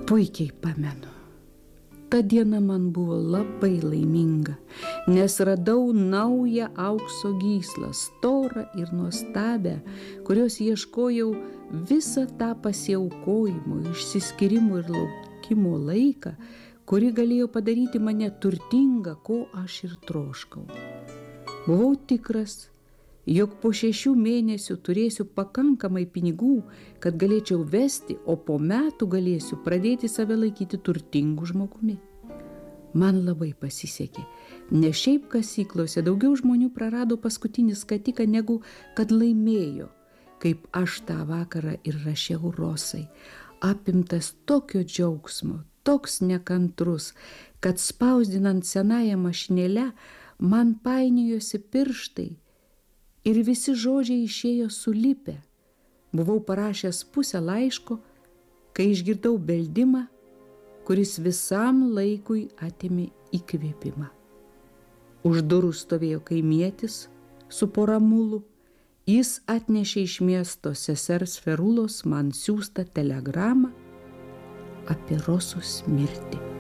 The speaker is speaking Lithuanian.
Puikiai pamenu. Ta diena man buvo labai laiminga, nes radau naują aukso gyslą, storą ir nuostabę, kurios ieškojau visą tą pasiaukojimo, išsiskyrimo ir laukimo laiką, kuri galėjo padaryti mane turtingą, ko aš ir troškau. Buvau tikras, jog po 6 mėnesių turėsiu pakankamai pinigų, kad galėčiau vesti, o po metų galėsiu pradėti save laikyti turtingu žmogumi. Man labai pasisekė, nes šiaip kasyklose daugiau žmonių prarado paskutinį skatiką, negu kad laimėjo, kaip aš tą vakarą ir rašiau Rosai, apimtas tokio džiaugsmo, toks nekantrus, kad spausdinant senąją mašinėlę man painiojosi pirštai ir visi žodžiai išėjo sulipę. Buvau parašęs pusę laiško, kai išgirdau beldimą, kuris visam laikui atėmė įkvėpimą. Už durų stovėjo kaimietis su pora mulų. Jis atnešė iš miesto sesers Ferulos man siųstą telegramą apie Rosos mirtį.